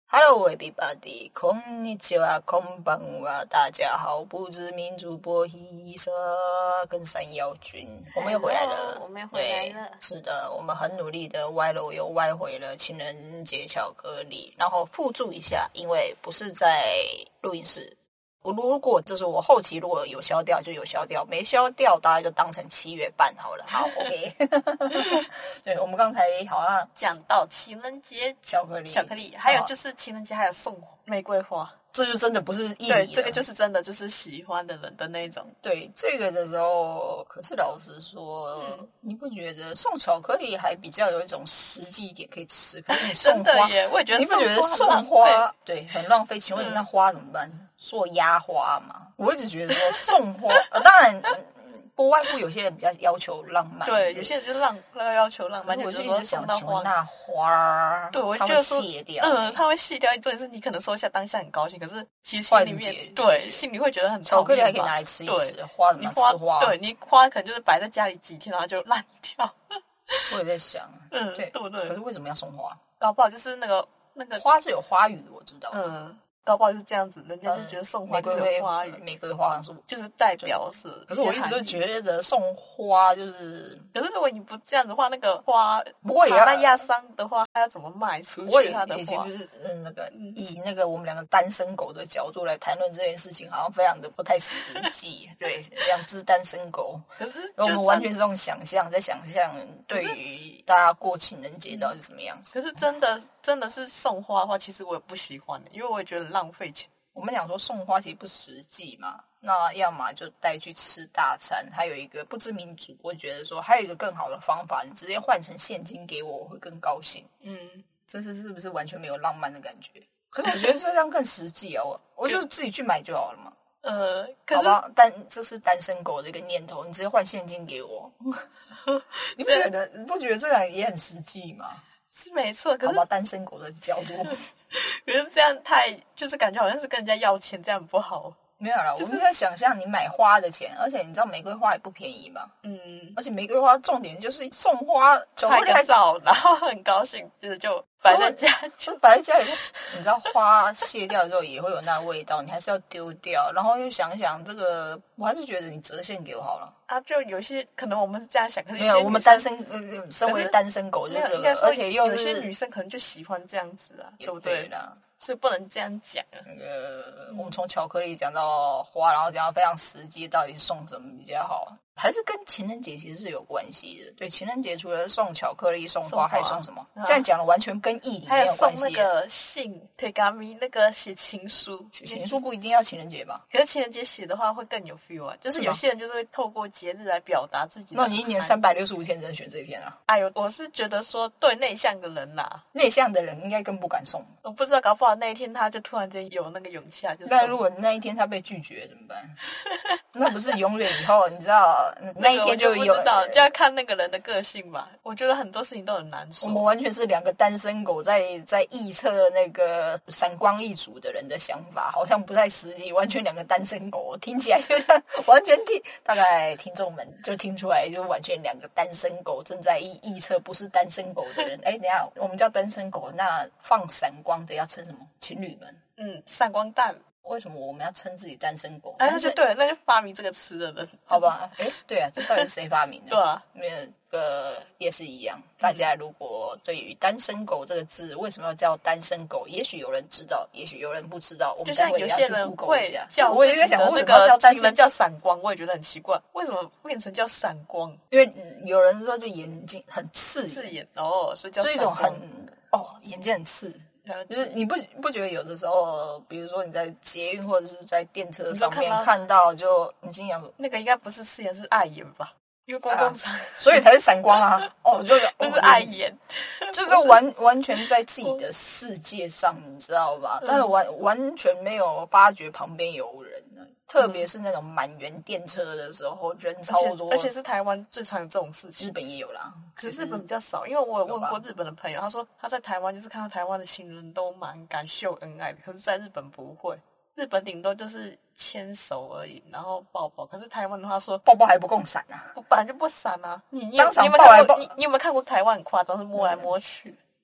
Hello everybody，こんにちは，こんばんは，大家好，不知名主播伊莎跟山妖君，我们又回来了， 我们又回来了。 是的，我们很努力的歪楼又歪回了情人节巧克力，然后附注一下，因为不是在录音室。如果就是我后期如果有消掉就有消掉，没消掉大家就当成7月半好了。好 ，OK 。对，我们刚才好像讲到情人节巧克力， 还有就是情人节还有送玫瑰花， 这就真的不是义理了。 对，这个就是真的就是喜欢的人的那种。 对，这个的时候，可是老实说，你不觉得送巧克力还比较有一种实际一点可以吃？可是你送花， 真的耶，我也觉得你不觉得送花对很浪费？请问你那花怎么办？做压花嘛？我一直觉得说送花，当然。不外乎有些人比较要求浪漫， 对，有些人就是要求浪漫， 就是说想到花， 那花， 对，我它会谢掉， 它会谢掉。重点是你可能收下当下很高兴，可是其实心里面心里会觉得很巧克力还可以拿来吃一吃，花怎么吃花？ 对，你花可能就是摆在家里几天，然后就烂掉。 我也在想， 对不对？ 可是为什么要送花？ 搞不好就是那个花是有花语，我知道， 搞不好就是这样子，人家就觉得送花就是有花语， 玫瑰花就是代表是。 可是我一直都觉得送花就是， 可是如果你不这样子的话，那个花不过也要压伤的话，它要怎么卖出去？它的花， 以前就是以那个我们两个单身狗的角度来谈论这件事情，好像非常的不太实际。对，2只单身狗， 可是我们完全是这种想象，在想象对于大家过情人节到底是什么样子。 可是真的是送花的话，其实我也不喜欢，因为我也觉得浪费钱。 我们讲说送花其实不实际嘛，那要么就带去吃大餐，还有一个不知名主播觉得说还有一个更好的方法，你直接换成现金给我，我会更高兴。这是不是完全没有浪漫的感觉？可是我觉得这样更实际哦，我就自己去买就好了嘛。好吧，这是单身狗的一个念头，你直接换现金给我，你不觉得这样也很实际吗？ 是没错，可是好吧，单身狗的角度， 可是这样就是感觉好像是跟人家要钱，这样不好。 没有啦，我们在想象你买花的钱，而且你知道玫瑰花也不便宜嘛，而且玫瑰花重点就是送花， 拍个照，然后很高兴，就摆在家， 摆在家里，你知道花谢掉之后也会有那味道，你还是要丢掉，然后又想想这个，我还是觉得你折现给我好了。 就有些可能我们是这样想，可是没有，我们身为单身狗就这个，而且又有些女生可能就喜欢这样子啊，对不对啦？ 所以不能这样讲。 我们从巧克力讲到花，然后讲到非常实际，到底送什么比较好？还是跟情人节其实是有关系的。对，情人节除了送巧克力、送花，还送什么？现在讲的完全跟义理没有关系。 还有送那个信，tegami 那个写情书。 写情书不一定要情人节吧？ 可是情人节写的话会更有 feel 啊，就是有些人就是会透过节日来表达自己的。 那你1年365天只能选这一天啊？ 哎呦，我是觉得说对内向的人啦， 内向的人应该更不敢送。 我不知道，搞不好那一天他就突然间有那个勇气啊，就。 那如果那一天他被拒绝怎么办？那不是永远以后，你知道那一天就有， 不知道，就要看那个人的个性吧。我觉得很多事情都很难说。 我们完全是2个单身狗在臆测那个闪光一族的人的想法，好像不太实际。完全2个单身狗，听起来就像完全大概听众们就听出来，就完全2个单身狗正在臆测不是单身狗的人。等一下，我们叫单身狗，那放闪光的要称什么？情侣们。 闪光弹。 为什么我们要称自己单身狗？ 那就对了，那就发明这个词的人， 好吧？对啊，这到底是谁发明的？ 对啊， 那个也是一样。大家如果对于单身狗这个字为什么要叫单身狗，也许有人知道，也许有人不知道。我们待会有些人会叫，我也在想， 那个情人叫闪光，我也觉得很奇怪，为什么变成叫闪光？ 因为有人说就眼睛很刺眼哦，所以叫闪光。 这一种眼睛很刺。就是你不觉得有的时候，比如说你在捷运或者是在电车上面看到，就你心想那个应该不是刺眼，是碍眼吧？因为公共场， 所以才是闪光啊！就是碍眼， 就是完全在自己的世界上，你知道吧？但是完全没有发觉旁边有人。特别是那种满员电车的时候，人超多， 而且是台湾最常有这种事情。 日本也有啦， 可是日本比较少，因为我有问过日本的朋友，他说他在台湾就是看到台湾的情人都蛮敢秀恩爱的，可是在日本不会，日本顶多就是牵手而已，然后抱抱。可是台湾的话说抱抱还不够闪啊， 我本来就不闪啊。你有没有看过台湾很夸张是摸来摸去？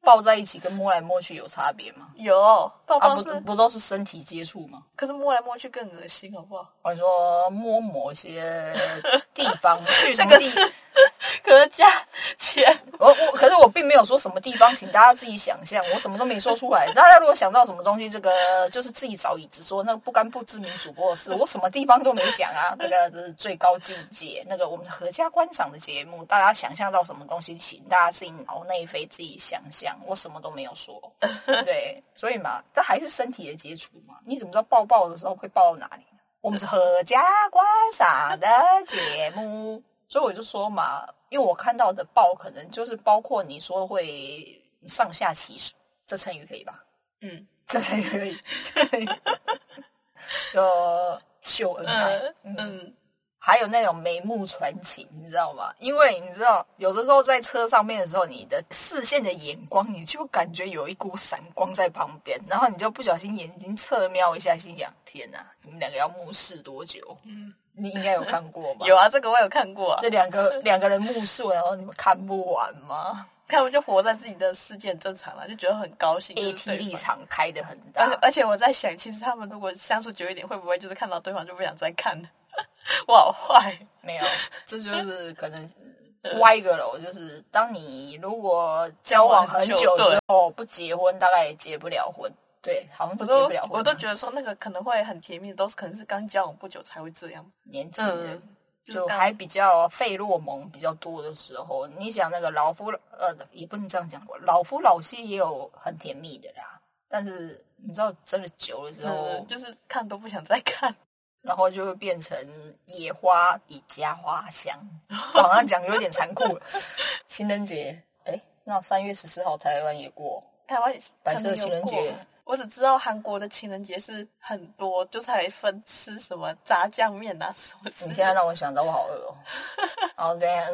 抱在一起跟摸来摸去有差别吗？ 有，抱抱是不都是身体接触吗？ 可是摸来摸去更恶心，好不好？ 你说摸某些地方，去什么地？ 可是价钱， 可是我并没有说什么地方，请大家自己想象，我什么都没说出来。大家如果想到什么东西，这个就是自己找椅子说，那个不干不知名主播的事，我什么地方都没讲啊，这是最高境界。那个我们合家观赏的节目，大家想象到什么东西，请大家自己脑内飞自己想象，我什么都没有说。对，所以嘛，这还是身体的接触嘛。你怎么知道抱抱的时候会抱到哪里？我们是合家观赏的节目。所以我就说嘛，因为我看到的抱可能就是包括你说会上下其手，这成语可以吧？这成语可以。秀恩爱，还有那种眉目传情，你知道吗？因为你知道，有的时候在车上面的时候，你的视线的眼光，你就感觉有一股闪光在旁边，然后你就不小心眼睛侧瞄一下，心想：天哪，你们两个要目视多久？你应该有看过吧？ 有啊，这个我有看过啊。 这两个人目视，然后你们看不完吗？ 他们就活在自己的世界，很正常了，就觉得很高兴。 AT 立场开得很大， 而且我在想，其实他们如果相处久一点，会不会就是看到对方就不想再看了？我好坏。 没有，这就是可能歪个楼，就是当你如果交往很久之后不结婚，大概也结不了婚。对，好像都结不了婚。 我都觉得说那个可能会很甜蜜，都是可能是刚交往不久才会这样。 年轻人。就还比较费洛蒙比较多的时候，你想那个也不能这样讲，老夫老妻也有很甜蜜的啦。但是你知道，真的久了之后， 就是看都不想再看， 然后就会变成野花比家花香。好像讲有点残酷了。情人节，那3月14号台湾也过， 台湾白色情人节。 我只知道韩国的情人节是很多，就是还分吃什么炸酱面啊什么。 你现在让我想到我好饿哦。然后等下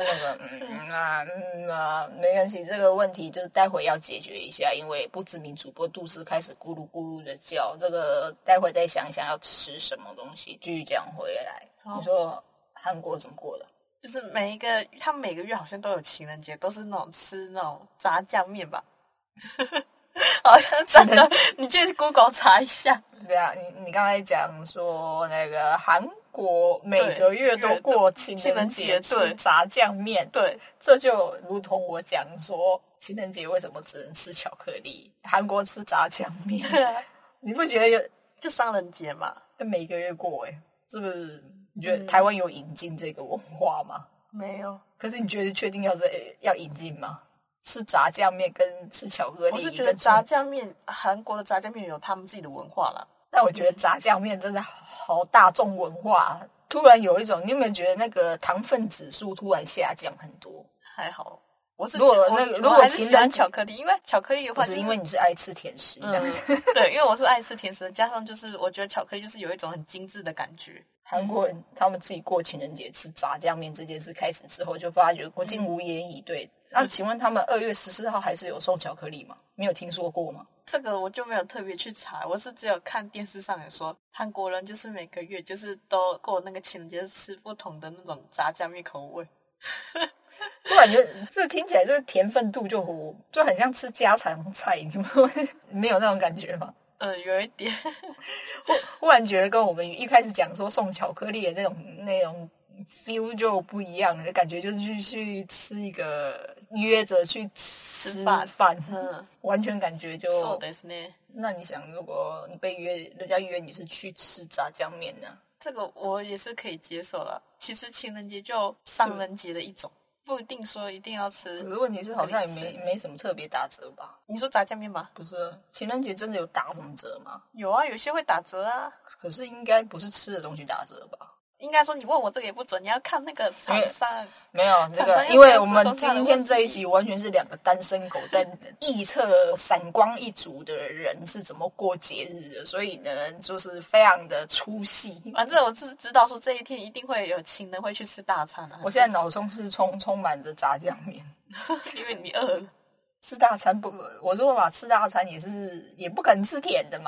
没关系，这个问题就是待会要解决一下，因为不知名主播肚子开始咕噜咕噜的叫，这个待会再想一想要吃什么东西。继续讲回来，你说韩国怎么过的？ 就是他们每个月好像都有情人节，都是那种吃那种炸酱面吧。好像真的，你去 Google 查一下。 对啊，你刚才讲说那个韩国每个月都过情人节吃炸酱面， 对， 这就如同我讲说情人节为什么只能吃巧克力，韩国吃炸酱面。对啊，你不觉得就商人节嘛？ 每个月过是不是？你觉得台湾有引进这个文化吗？ 没有。 可是你觉得确定要引进吗？吃炸酱面跟吃巧克力， 我是觉得炸酱面，韩国的炸酱面有他们自己的文化啦。 但我觉得炸酱面真的好大众文化，突然有一种，你有没有觉得那个糖分指数突然下降很多？ 还好，如果情人巧克力，因为巧克力的话， 是因为你是爱吃甜食， 对，因为我是爱吃甜食，加上就是我觉得巧克力就是有一种很精致的感觉。 韩国人他们自己过情人节吃炸酱面这件事开始之后，就发觉国境无言以对。那请问他们2月14号还是有送巧克力吗？没有听说过吗？ 这个我就没有特别去查，我是只有看电视上有说韩国人就是每个月就是都过那个情人节吃不同的那种炸酱面口味。 突然觉得这听起来这个甜分度就很像吃家常菜，你们没有那种感觉吗？ 有一点。 忽然觉得跟我们一开始讲说送巧克力的那种 feel 就不一样了，感觉就是去吃一个约着去吃饭，完全感觉就。 そうですね。 那你想，如果你被人家约你是去吃炸酱面呢？ 这个我也是可以接受了。其实情人节就商人节的一种，不一定说一定要吃。 可是问题是好像也没什么特别打折吧？ 你说炸酱面吗？ 不是，情人节真的有打什么折吗？ 有啊，有些会打折啊。 可是应该不是吃的东西打折吧？ 应该说你问我这个也不准，你要看那个厂商。 没有这个，因为我们今天这一集完全是2个单身狗在臆测闪光一族的人是怎么过节日的，所以呢就是非常的粗细。 反正我是知道说这一天一定会有情人会去吃大餐啊。 我现在脑中是充满着炸酱面。 因为你饿了。 吃大餐不，我说嘛，吃大餐也不可能吃甜的嘛。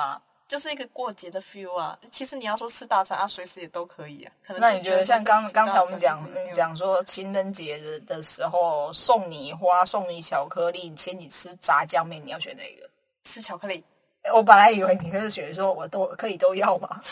就是一个过节的 feel 啊。其实你要说吃大餐啊，随时也都可以啊。可能那你觉得像刚才我们讲说情人节的时候送你花送你巧克力，请你吃炸酱面，你要选哪一个？ 吃巧克力。 我本来以为你会选说我都可以都要嘛。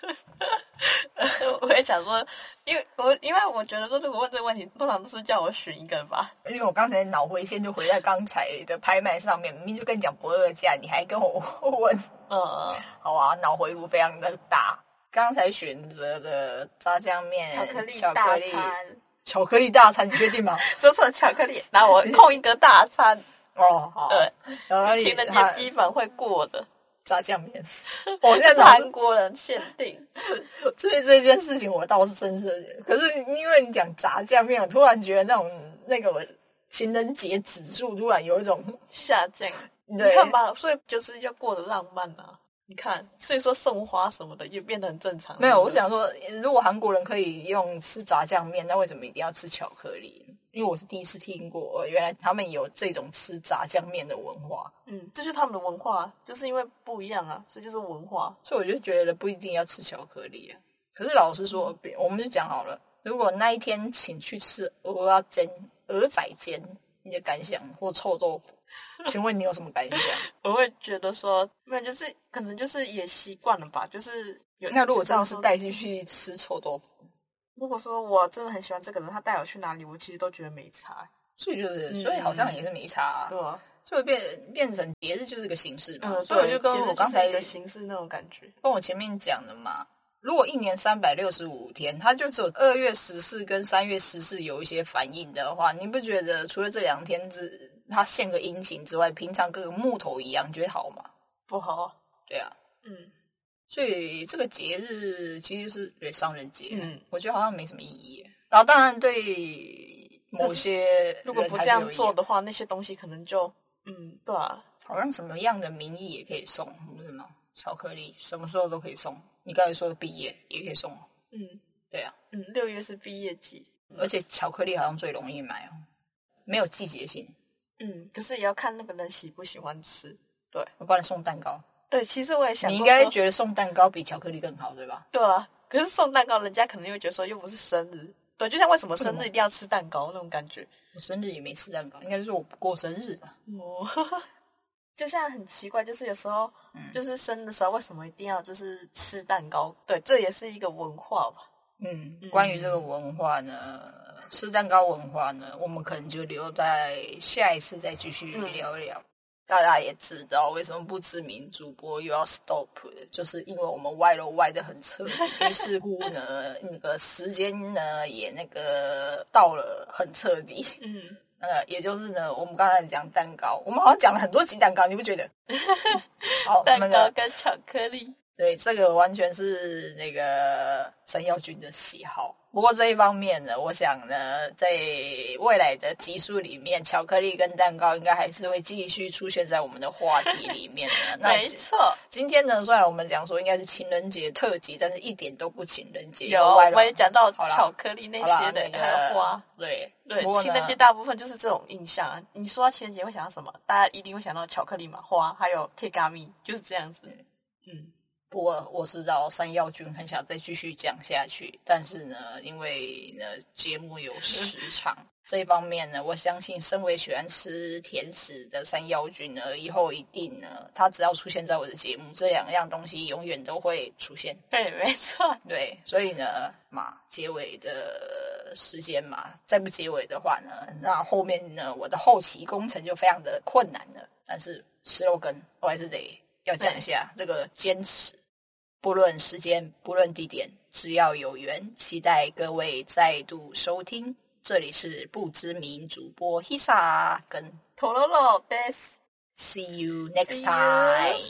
我也想说，因为我觉得说，如果问这个问题，通常都是叫我选一个吧。 因为我刚才脑回线就回在刚才的拍卖上面，明明就跟你讲不二价，你还跟我问。好啊，脑回路非常的大。刚才选择的炸酱面、 巧克力大餐、 巧克力大餐，你确定吗？ 说错了，巧克力，然后我空一个大餐。 好。 对，情人节基本会过的。 炸酱面，我现在是韩国人限定。 所以这件事情我倒是真是，可是因为你讲炸酱面，我突然觉得那个情人节指数突然有一种下降。 你看吧，所以就是要过得浪漫啊。你看，所以说送花什么的也变得很正常。 没有，我想说，如果韩国人可以用吃炸酱面，那为什么一定要吃巧克力？因为我是第一次听过，原来他们有这种吃炸酱面的文化。 这就是他们的文化，就是因为不一样啊，所以就是文化。 所以我就觉得不一定要吃巧克力啊。可是老实说，我们就讲好了，如果那一天请去吃鹅仔煎，你的感想或臭豆腐，请问你有什么感想？ 我会觉得说，没有，就是可能就是也习惯了吧，就是有。 那如果这样是带进去吃臭豆腐？ 如果说我真的很喜欢这个人，他带我去哪里，我其实都觉得没差。 所以好像也是没差啊。 对啊。 所以变成节日就是个形式嘛。 所以我就跟我刚才的形式那种感觉， 跟我前面讲的嘛。如果一年365天，它就只有2月14跟3月14有一些反应的话，你不觉得除了这2天它现个阴晴之外，平常跟个木头一样，觉得好吗？ 不好啊。 对啊。所以这个节日其实就是商人节。我觉得好像没什么意义。然后当然对某些如果不这样做的话，那些东西可能就对啊。 好像什么样的名义也可以送，不是吗？巧克力什么时候都可以送。你刚才说的毕业也可以送。对啊。 6月是毕业季。 而且巧克力好像最容易买没有季节性。 可是也要看那个人喜不喜欢吃。对。 我帮你送蛋糕。 对，其实我也想说， 你应该觉得送蛋糕比巧克力更好，对吧？ 对啊。可是送蛋糕，人家可能会觉得说又不是生日。对，就像为什么生日一定要吃蛋糕那种感觉。 我生日也没吃蛋糕，应该是我不过生日的。 就像很奇怪，就是有时候就是生日的时候，为什么一定要就是吃蛋糕？对，这也是一个文化吧。 关于这个文化呢，吃蛋糕文化呢，我们可能就留在下一次再继续聊一聊。大家也知道为什么不知名主播又要 stop 的，就是因为我们歪楼歪得很彻底，于是乎呢，那个时间呢也到了很彻底。也就是呢，我们刚才讲蛋糕，我们好像讲了很多集蛋糕，你不觉得？好， 蛋糕跟巧克力。 对，这个完全是那个山耀君的喜好。不过这一方面呢，我想呢，在未来的集数里面，巧克力跟蛋糕应该还是会继续出现在我们的话题里面的。 没错。 今天呢，虽然我们讲说应该是情人节特辑，但是一点都不情人节。 我也讲到巧克力那些的，还有花。 对， 情人节大部分就是这种印象啊。你说到情人节会想到什么？大家一定会想到巧克力嘛，花，还有贴咖蜜，就是这样子。 不过我知道山耀君很想再继续讲下去，但是呢，因为呢节目有时长，这一方面呢，我相信身为喜欢吃甜食的山耀君呢，以后一定呢，他只要出现在我的节目，这2样东西永远都会出现。 对，没错。 对，所以呢，结尾的时间嘛，再不结尾的话呢，那后面呢，我的后期工程就非常的困难了。但是slogan我还是得要讲一下这个坚持，不论时间，不论地点，只要有缘，期待各位再度收听。这里是不知名主播 Hisa 跟 Tororo des。 See you next time.